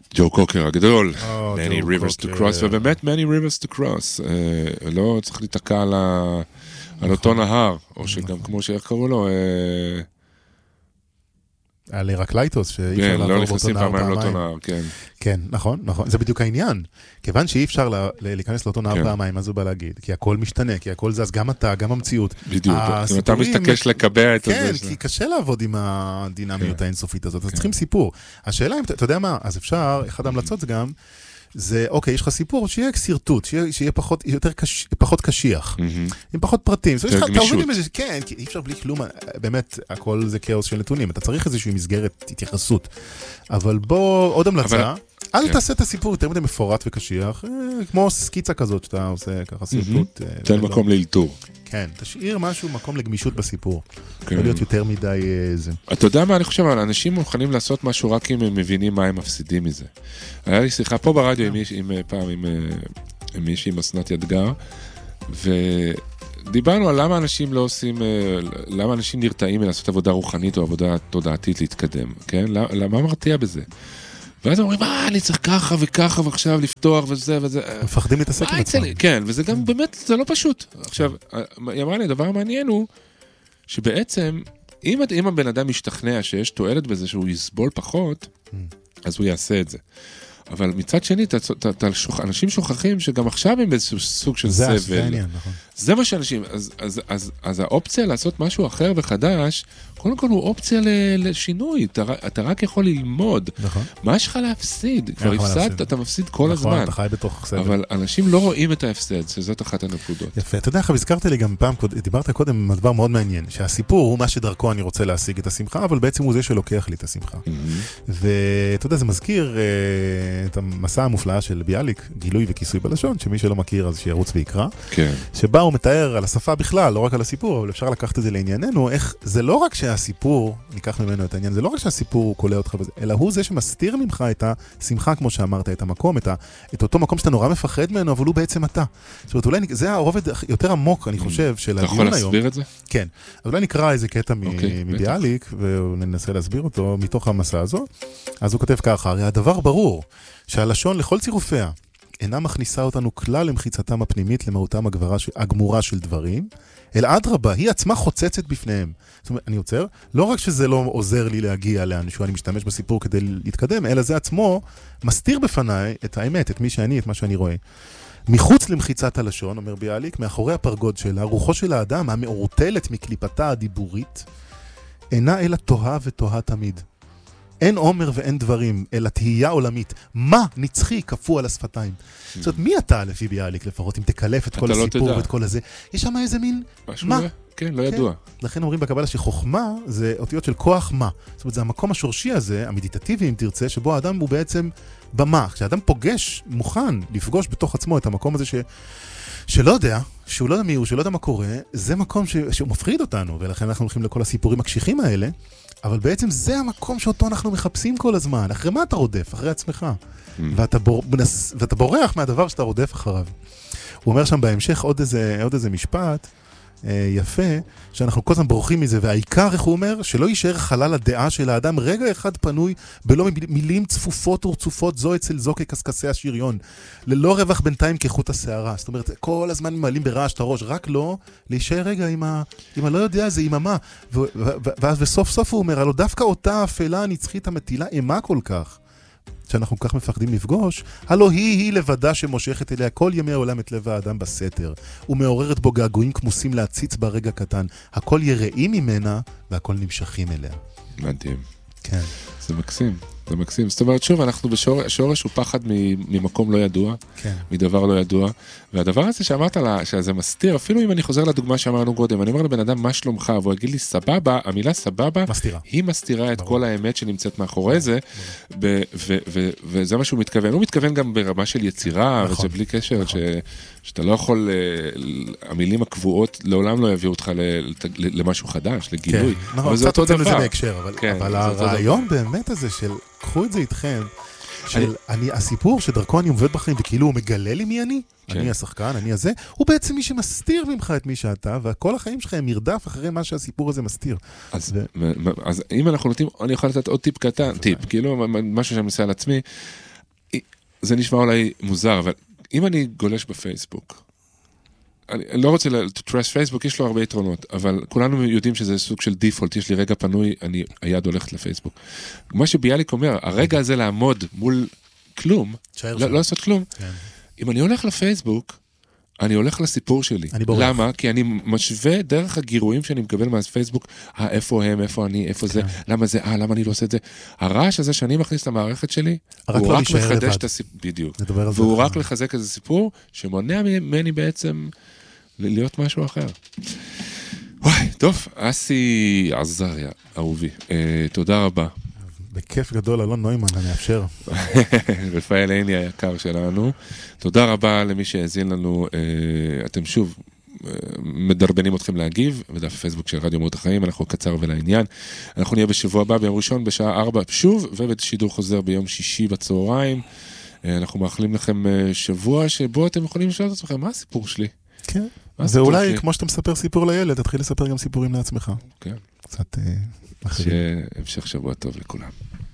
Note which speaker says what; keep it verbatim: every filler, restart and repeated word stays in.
Speaker 1: ג'ו קוקר הגדול, many rivers to cross, ובאמת many rivers to cross, לא צריך להתקע על אותו נהר, או שגם כמו שאיך קראו לו,
Speaker 2: על הרקלייטוס, שאי אפשר
Speaker 1: כן,
Speaker 2: לעבור
Speaker 1: לא
Speaker 2: באותו
Speaker 1: נכנסים
Speaker 2: נהר
Speaker 1: פעמיים לאותו
Speaker 2: פעמיים.
Speaker 1: נהר, כן.
Speaker 2: כן, נכון, נכון, זה בדיוק העניין. כיוון שאי אפשר ל- ל- להיכנס לאותו נהר
Speaker 1: כן.
Speaker 2: פעמיים, מה זה בא להגיד? כי הכל משתנה, כי הכל זז, גם אתה, גם המציאות.
Speaker 1: בדיוק, אם אתה
Speaker 2: הסיפורים-
Speaker 1: מסתקש לקבע את
Speaker 2: כן,
Speaker 1: זה.
Speaker 2: כי קשה לעבוד עם הדינמיות
Speaker 1: כן.
Speaker 2: האינסופית הזאת, אז
Speaker 1: כן.
Speaker 2: צריכים סיפור. השאלה אם, אתה אתה יודע מה, אז אפשר, אחד ההמלצות זה גם, זה, אוקיי, יש לך סיפור, שיהיה סרטוט, שיהיה, שיהיה פחות, יותר קש, פחות קשיח,
Speaker 1: מהמם.
Speaker 2: עם פחות פרטים. זאת אומרת, יש לך- אתה עובד
Speaker 1: גמישות.
Speaker 2: עם איזה, כן, כי אי אפשר בלי כלום, באמת, הכל זה כאוס של נתונים, אתה צריך איזושהי מסגרת התייחסות. אבל בוא, עוד המלצה,
Speaker 1: אבל-
Speaker 2: אל
Speaker 1: כן.
Speaker 2: תעשה את הסיפור יותר מדי מפורט וקשיח, אה, כמו סקיצה כזאת שאתה עושה ככה סרטוט. אה,
Speaker 1: תן
Speaker 2: ולא-
Speaker 1: מקום לאלתור.
Speaker 2: כן, תשאיר משהו, מקום לגמישות בסיפור.
Speaker 1: כן.
Speaker 2: לא להיות יותר מדי אה, זה.
Speaker 1: אתה יודע מה, אני חושב, אבל אנשים מוכנים לעשות משהו רק אם הם מבינים מה הם מפסידים מזה. היה לי שיחה פה ברדיו עם מישהי, עם, פעם עם, עם מישהי, עם אסנת ידגר, ודיברנו על למה אנשים לא עושים, למה אנשים נרתעים מלעשות עבודה רוחנית או עבודה תודעתית להתקדם, כן? למה מרתיע בזה? ואז אומרים, אה, אני צריך ככה וככה ועכשיו לפתוח וזה וזה.
Speaker 2: מפחדים להתעסק עם עצמם.
Speaker 1: כן, וזה גם באמת, זה לא פשוט. עכשיו, היא אמרה לי, הדבר המעניין הוא, שבעצם, אם, אם הבן אדם משתכנע שיש תועלת בזה שהוא יסבול פחות, אז הוא יעשה את זה. אבל מצד שני, אתה, אתה, אתה, אנשים שוכחים שגם עכשיו הם באיזשהו סוג של
Speaker 2: זה,
Speaker 1: סבל.
Speaker 2: זה העניין, נכון.
Speaker 1: זה מה שאנשים, אז, אז, אז, אז האופציה לעשות משהו אחר וחדש, קודם כל הוא אופציה לשינוי, אתה, אתה רק יכול ללמוד.
Speaker 2: נכון.
Speaker 1: מה יש לך להפסיד? כבר הפסדת, אתה מפסיד כל
Speaker 2: נכון,
Speaker 1: הזמן.
Speaker 2: אתה חי בתוך סבל.
Speaker 1: אבל אנשים לא רואים את ההפסד, שזאת אחת הנקודות.
Speaker 2: יפה, אתה יודע, הזכרת לי גם פעם, דיברת קודם דבר מאוד מעניין, שהסיפור הוא מה שדרכו אני רוצה להשיג את השמחה, אבל בעצם הוא זה שלוקח לי את השמחה. ואתה יודע, זה מזכיר את המסע המופלא של ביאליק, גילוי וכיסוי בלשון, שמי שלא מכיר אז שירוץ ויקרא,
Speaker 1: כן.
Speaker 2: שבה הוא מתאר על השפה בכלל, לא רק על הסיפור, אבל אפשר לקחת את זה לענייננו, איך זה לא רק שהסיפור, ניקח ממנו את העניין, זה לא רק שהסיפור הוא קולה אותך בזה, אלא הוא זה שמסתיר ממך את השמחה, כמו שאמרת, את המקום, את, ה, את אותו מקום שאתה נורא מפחד ממנו, אבל הוא בעצם אתה. זאת אומרת, אולי זה הרובד יותר עמוק, אני חושב, של הדיון היום.
Speaker 1: אתה יכול להסביר את זה?
Speaker 2: כן. אז אולי נקרא איזה קטע
Speaker 1: okay,
Speaker 2: מביאליק, וננסה להסביר אותו מתוך המסע הזו. אז הוא כותב ככה, הרי הדבר ברור, שהלשון לכל צירופיה, אינה מכניסה אותנו כלל למחיצתם הפנימית למהותם הגמורה של דברים, אלא אדרבה, היא עצמה חוצצת בפניהם. זאת אומרת, אני עוצר, לא רק שזה לא עוזר לי להגיע לאנשהו, אני משתמש בסיפור כדי להתקדם, אלא זה עצמו מסתיר בפניי את האמת, את מי שאני, את מה שאני רואה. מחוץ למחיצת הלשון, אומר ביאליק, מאחורי הפרגוד שלה, רוחו של האדם, המעורטלת מקליפתה הדיבורית, אינה אלא תוהה ותוהה תמיד. אין עומר ואין דברים, אלא תהייה עולמית. מה נצחי כפו על השפתיים? זאת אומרת, מי אתה לפי ביאליק לפחות, אם תקלף את כל הסיפור ואת כל הזה? יש שם איזה מין, מה?
Speaker 1: כן, לא ידוע.
Speaker 2: לכן אומרים בקבלה שחוכמה זה אותיות של כוח מה. זאת אומרת, זה המקום השורשי הזה, המדיטטיבי אם תרצה, שבו האדם הוא בעצם במה. כשאדם פוגש, מוכן לפגוש בתוך עצמו את המקום הזה ש... שלא יודע, שהוא לא יודע מי הוא, שלא יודע מה קורה, זה מקום ש... שהוא מפחיד אותנו, ולכן אנחנו הולכים לכל הסיפורים הקשיחים האלה, אבל בעצם זה המקום שאותו אנחנו מחפשים כל הזמן. אחרי מה אתה רודף? אחרי עצמך. Mm. ואתה, בור... ואתה בורח מהדבר שאתה רודף אחריו. הוא אומר שם בהמשך עוד איזה, עוד איזה משפט, יפה, שאנחנו כל הזמן בורחים מזה, והעיקר, איך הוא אומר, שלא יישאר חלל הדעה של האדם רגע אחד פנוי, בלא מילים צפופות ורצופות זו אצל זו כקסקסי השריון, ללא רווח בינתיים כחוט השערה. זאת אומרת, כל הזמן ממלאים ברעש את הראש, רק לא להישאר רגע עם ה... עם הלא יודע, זה עם המה. ו- ו- ו- ואז בסוף סוף הוא אומר, הלא דווקא אותה אפלה הנצחית המטילה אימה כל כך, שאנחנו כך מפחדים לפגוש, הלא היא היא לבדה שמושכת אליה כל ימי העולם את לב האדם בסתר, ומעוררת בו געגועים כמוסים להציץ ברגע קטן. הכל יראים ממנה, והכל נמשכים אליה.
Speaker 1: מדהים.
Speaker 2: כן.
Speaker 1: זה מקסים, זה מקסים. זאת אומרת, שוב, אנחנו בשורש הוא פחד ממקום לא ידוע,
Speaker 2: כן.
Speaker 1: מדבר לא ידוע, והדבר הזה שאמרת לה, שזה מסתיר, אפילו אם אני חוזר לדוגמה שאמרנו קודם, אני אומר לבן אדם, מה שלומך? והוא יגיד לי, סבבה, המילה סבבה,
Speaker 2: מסתירה.
Speaker 1: היא מסתירה את כל האמת שנמצאת מאחורי זה, וזה מה שהוא מתכוון. הוא מתכוון גם ברמה של יצירה, וזה בלי קשר, שאתה לא יכול, המילים הקבועות לעולם לא יביאו אותך למשהו חדש, לגילוי. אבל זה אותו דבר.
Speaker 2: אבל הרעיון באמת הזה של, קחו את זה איתכם, של אני, הסיפור שדרכו אני עובד בחיים, וכאילו הוא מגלה לי מי אני, אני השחקן, אני הזה, הוא בעצם מי שמסתיר ממך את מי שאתה, וכל החיים שלך הם מרדף אחרי מה שהסיפור הזה מסתיר.
Speaker 1: אז אם אנחנו נותנים, אני יכול לתת עוד טיפ קטן, טיפ, כאילו משהו שאני מנסה על עצמי, זה נשמע אולי מוזר, אבל אם אני גולש בפייסבוק, אני לא רוצה לטרש פייסבוק, יש לו הרבה יתרונות, אבל כולנו יודעים שזה סוג של דיפולט, יש לי רגע פנוי, אני, היד הולכת לפייסבוק. מה שביאליק אומר, הרגע הזה לעמוד מול כלום, לא, לא לעשות כלום, כן. אם אני הולך לפייסבוק, אני הולך לסיפור שלי. למה? כי אני משווה דרך הגירויים שאני מקבל מהפייסבוק, אה, איפה הם, איפה אני, איפה זה, למה זה, אה, למה אני לא עושה את זה. הרעש הזה שאני מכניס למערכת שלי, הוא רק מחדש את הסיפור, בדיוק. והוא רק לחזק איזה סיפור, שמונע ממני בעצם להיות משהו אחר. וואי, טוב, אסי עזריה, אהובי, תודה רבה.
Speaker 2: בכיף גדול, אלון נוימן, אני אאפשר.
Speaker 1: רפאל עיני היקר שלנו. תודה רבה למי שהאזין לנו. אתם שוב מדרבנים אתכם להגיב, בדף הפייסבוק של רדיו מהות החיים, אנחנו קצר ולעניין. אנחנו נהיה בשבוע הבא, ביום ראשון, בשעה ארבע שוב, ובשידור חוזר ביום שישי בצהריים. אנחנו מאחלים לכם שבוע שבו אתם יכולים לשאול את עצמכם, מה הסיפור שלי?
Speaker 2: כן. ואולי, כמו שאתה מספר סיפור לילד, תתחיל לספר גם סיפורים לעצמך.
Speaker 1: כן.
Speaker 2: קצת אחרים.
Speaker 1: שהמשך שבוע טוב לכולם.